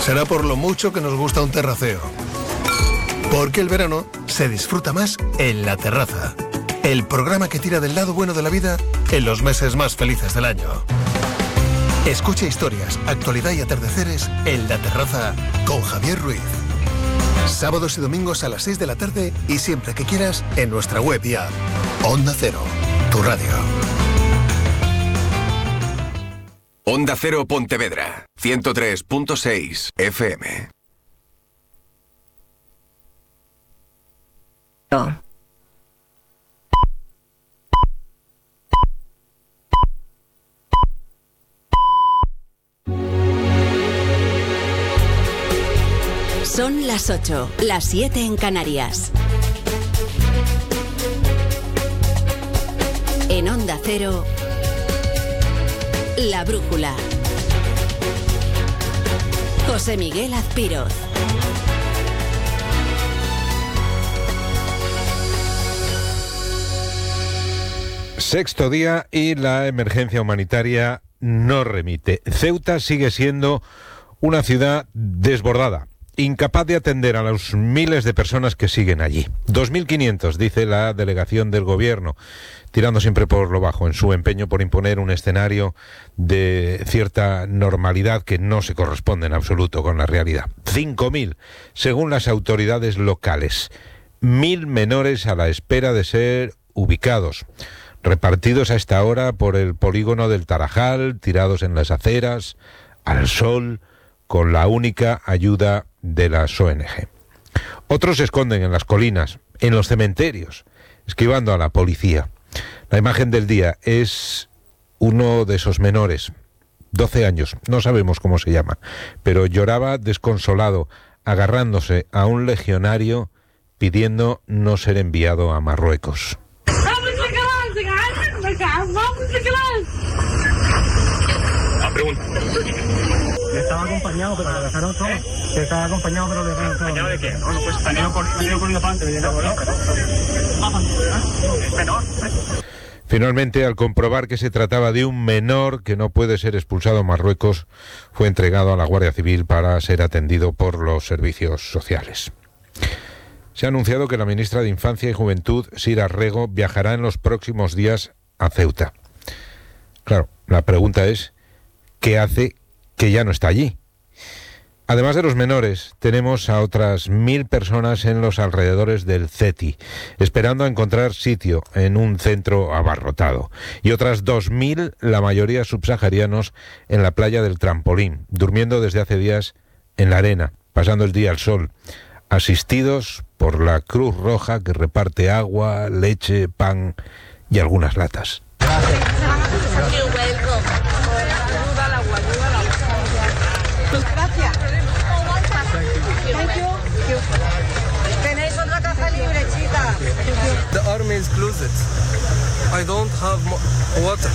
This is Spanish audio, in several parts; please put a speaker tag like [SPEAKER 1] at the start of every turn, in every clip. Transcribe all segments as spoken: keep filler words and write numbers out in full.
[SPEAKER 1] Será por lo mucho que nos gusta un terraceo. Porque el verano se disfruta más en La Terraza. El programa que tira del lado bueno de la vida en los meses más felices del año. Escucha historias, actualidad y atardeceres en La Terraza con Javier Ruiz. Sábados y domingos a las seis de la tarde y siempre que quieras en nuestra web y app. Onda Cero, tu radio.
[SPEAKER 2] Onda Cero Pontevedra, ciento tres punto seis F M.
[SPEAKER 3] No.
[SPEAKER 4] Son las ocho, las siete en Canarias. En Onda Cero, La Brújula. José Miguel Azpiroz.
[SPEAKER 5] Sexto día y la emergencia humanitaria no remite. Ceuta sigue siendo una ciudad desbordada, incapaz de atender a los miles de personas que siguen allí. dos mil quinientos, dice la delegación del gobierno, tirando siempre por lo bajo en su empeño por imponer un escenario de cierta normalidad que no se corresponde en absoluto con la realidad. cinco mil, según las autoridades locales. Mil menores a la espera de ser ubicados, repartidos a esta hora por el polígono del Tarajal, tirados en las aceras, al sol, con la única ayuda de las O N Ge. Otros se esconden en las colinas, en los cementerios, esquivando a la policía. La imagen del día es uno de esos menores, doce años, no sabemos cómo se llama, pero lloraba desconsolado, agarrándose a un legionario, pidiendo no ser enviado a Marruecos.
[SPEAKER 6] Estaba acompañado, pero lo dejaron todo. Estaba acompañado, pero lo dejaron todo. ¿Acompañado de qué? Bueno, pues salió corriendo para antes. Es menor.
[SPEAKER 5] Finalmente, al comprobar que se trataba de un menor que no puede ser expulsado a Marruecos, fue entregado a la Guardia Civil para ser atendido por los servicios sociales. Se ha anunciado que la ministra de Infancia y Juventud, Sira Rego, viajará en los próximos días a Ceuta. Claro, la pregunta es, ¿qué hace que ya no está allí? Además de los menores, tenemos a otras mil personas en los alrededores del CETI, esperando a encontrar sitio en un centro abarrotado. Y otras dos mil, la mayoría subsaharianos, en la playa del Trampolín, durmiendo desde hace días en la arena, pasando el día al sol, asistidos por la Cruz Roja que reparte agua, leche, pan y algunas latas.
[SPEAKER 7] Gracias. Tenéis otra caja libre, chica.
[SPEAKER 8] The army is closed. I don't have water.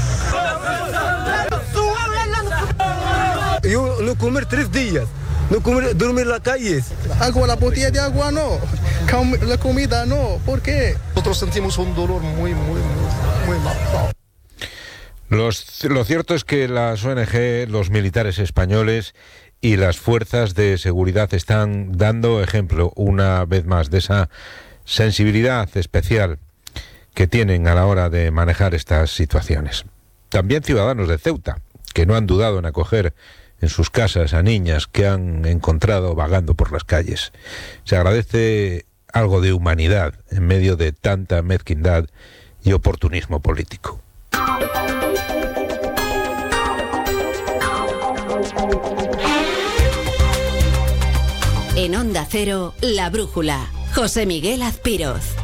[SPEAKER 8] Yo no comer tres días. No comer, dormir en las calles.
[SPEAKER 9] Agua, la botella de agua no. La comida no. ¿Por qué? Nosotros sentimos un dolor muy, muy, muy, muy mal.
[SPEAKER 5] Los, lo cierto es que las O N Ge, los militares españoles y las fuerzas de seguridad están dando ejemplo una vez más de esa sensibilidad especial que tienen a la hora de manejar estas situaciones. También ciudadanos de Ceuta, que no han dudado en acoger en sus casas a niñas que han encontrado vagando por las calles. Se agradece algo de humanidad en medio de tanta mezquindad y oportunismo político.
[SPEAKER 4] En Onda Cero, La Brújula. José Miguel Azpiroz.